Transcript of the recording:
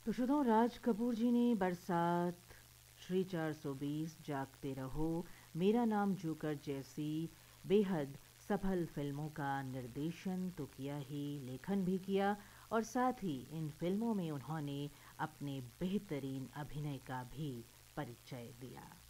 तो श्रोताओं, राज कपूर जी ने बरसात, श्री 420, जागते रहो, मेरा नाम जोकर जैसी बेहद सफल फिल्मों का निर्देशन तो किया ही, लेखन भी किया और साथ ही इन फिल्मों में उन्होंने अपने बेहतरीन अभिनय का भी परिचय दिया।